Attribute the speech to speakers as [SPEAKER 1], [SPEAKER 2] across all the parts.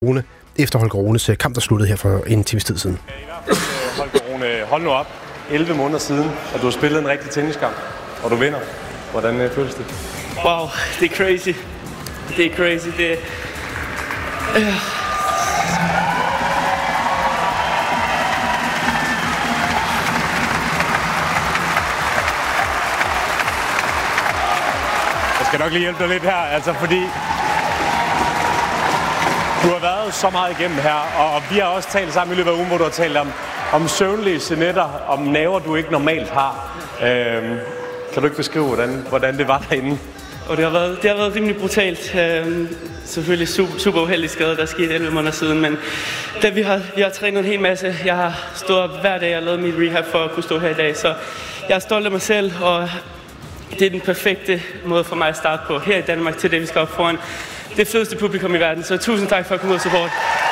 [SPEAKER 1] Rune efter Holger Runes kamp, der sluttede her for en times tid siden.
[SPEAKER 2] Holger Rune, hold nu op. 11 måneder siden, og du har spillet en rigtig tenniskamp, og du vinder. Hvordan føles det?
[SPEAKER 3] Wow, det er crazy. Det er crazy. Det
[SPEAKER 2] Jeg skal nok lige hjælpe dig lidt her, altså fordi du har været så meget igennem her, og vi har også talt sammen i løbet af ugen, hvor du har talt om søvnløse nætter, om nerver, du ikke normalt har. Kan du ikke beskrive, hvordan det var derinde?
[SPEAKER 3] Og det har været rimelig brutalt. Selvfølgelig super uheldig skade, der skete 11 måneder siden, men da vi har trænet en hel masse. Jeg har stået op hver dag og lavet mit rehab for at kunne stå her i dag, så jeg er stolt af mig selv, og det er den perfekte måde for mig at starte på her i Danmark til det, vi skal op foran det fedeste publikum i verden. Så tusind tak for at komme ud og support.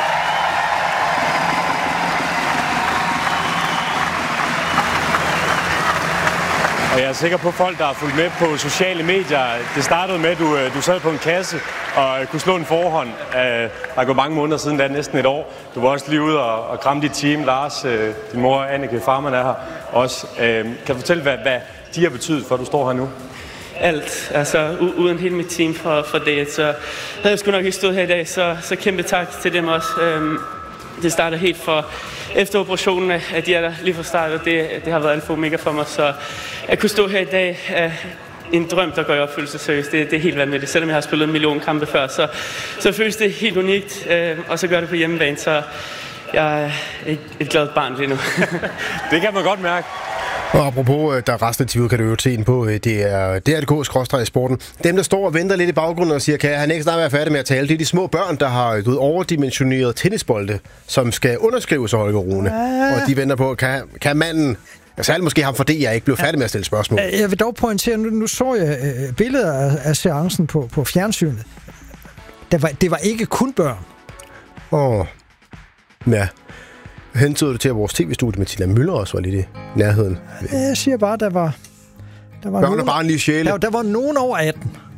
[SPEAKER 2] Og jeg er sikker på folk, der har fulgt med på sociale medier. Det startede med, at du sad på en kasse og kunne slå en forhånd. Der går mange måneder siden, det er næsten et år. Du var også lige ude og kramme dit team. Lars, din mor Annike Farman er her også. Kan du fortælle, hvad de har betydet for, at du står her nu?
[SPEAKER 3] Alt. Altså uden hele mit team for det, så havde jeg sgu nok ikke stået her i dag. Så kæmpe tak til dem også. Det startede helt for efter operationen, at de er der lige fra start, og det har været alfa og omega for mig. Så at kunne stå her i dag er en drøm, der går i opfyldelse seriøst. Det er helt vanvittigt. Selvom jeg har spillet 1 million kampe før, så føles det helt unikt, og så gør det på hjemmebane. Så jeg er et glad barn lige nu.
[SPEAKER 2] Det kan man godt mærke.
[SPEAKER 1] Og apropos, der resten af tivet kan du jo se den på, det er DRDK/sporten. Dem, der står og venter lidt i baggrunden og siger, kan han ikke snart være færdig med at tale, det er de små børn, der har overdimensioneret tennisbolde, som skal underskrives af Holger Rune. Og de venter på, kan manden, særligt måske ham for det, jeg ikke blev færdig med at stille spørgsmål.
[SPEAKER 4] Jeg vil dog pointere, nu så jeg billeder af seancen på fjernsynet. Det var ikke kun børn.
[SPEAKER 1] Ja. Hentede det til, at vores tv-studie med Tina Møller også var lidt i nærheden?
[SPEAKER 4] Jeg siger bare, der var
[SPEAKER 1] børn er bare en lige sjæle.
[SPEAKER 4] Der var nogen over 18.